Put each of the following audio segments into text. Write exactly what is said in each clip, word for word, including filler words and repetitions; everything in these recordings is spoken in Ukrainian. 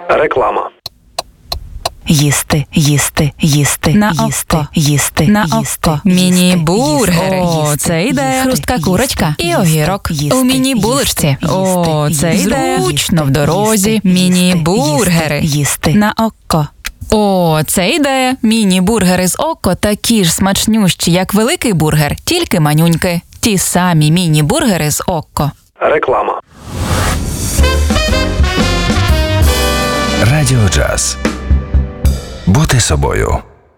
Реклама. Їсти, їсти, їсти, На їсти, око. їсти, На їсти, око. їсти, Міні-бургери. їсти, О, їсти, це ідея. їсти, Хрустка їсти, курочка і їсти, огірок. їсти, У міні-булочці. їсти, О, їсти, це їсти, ідея. їсти, Зручно в дорозі. їсти, Міні-бургери. їсти, їсти. На око. О, це ідея. Міні-бургери з око такі ж смачнющі, як великий бургер, тільки манюньки. Ті самі міні-бургери з око. Реклама. Радіо Джаз. Бути собою.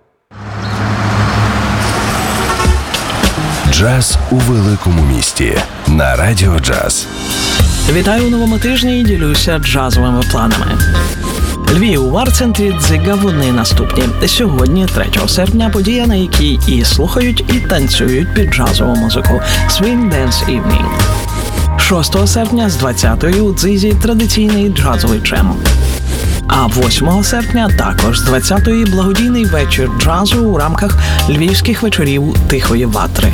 Джаз у великому місті. На Радіо Джаз. Вітаю у новому тижні і ділюся джазовими планами. Львів, в арт-центрі Дзига вони наступні. Сьогодні, третього серпня, подія, на якій і слухають, і танцюють під джазову музику Swing Dance Evening. шостого серпня з двадцятої у Дзизі традиційний джазовий джем. А восьмого серпня також з двадцятої благодійний вечір джазу у рамках львівських вечорів Тихої ватри.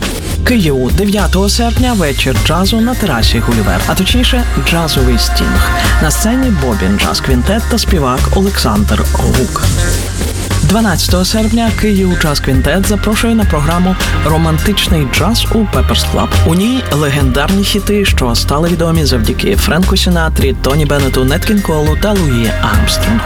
Київ, дев'ятого серпня вечір джазу на терасі Гулівер, а точніше джазовий стінг. На сцені Бобін джаз-квінтет та співак Олександр Гук. дванадцятого серпня Київ джаз-квінтет запрошує на програму «Романтичний джаз» у Пепперс Клаб. У ній легендарні хіти, що стали відомі завдяки Френку Сінатрі, Тоні Беннету, Нет Кінг Колу та Луї Армстронгу.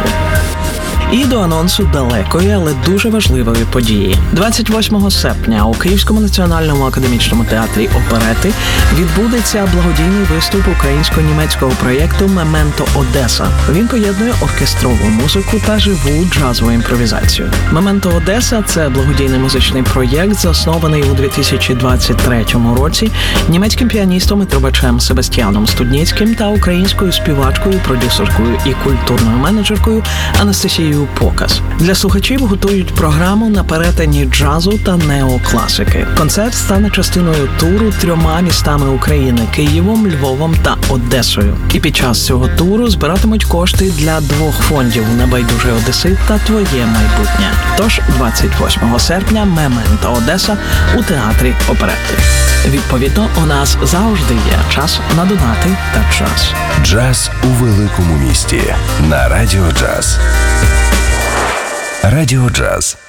І до анонсу далекої, але дуже важливої події. двадцять восьмого серпня у Київському національному академічному театрі оперети відбудеться благодійний виступ українсько-німецького проєкту «Мементо Одеса». Він поєднує оркестрову музику та живу джазову імпровізацію. «Мементо Одеса» – це благодійний музичний проєкт, заснований у дві тисячі двадцять третьому році німецьким піаністом і трубачем Себастьяном Студніцьким та українською співачкою, продюсеркою і культурною менеджеркою Анастасією Показ. Для слухачів готують програму на перетині джазу та неокласики. Концерт стане частиною туру трьома містами України – Києвом, Львовом та Одесою. І під час цього туру збиратимуть кошти для двох фондів «Небайдужий одесит» та «Твоє майбутнє». Тож двадцять восьмого серпня «Мементо Одеса» у театрі оперети. Відповідно, у нас завжди є час на донати та час. Джаз у великому місті. На Радіо Джаз. Радіо Джаз.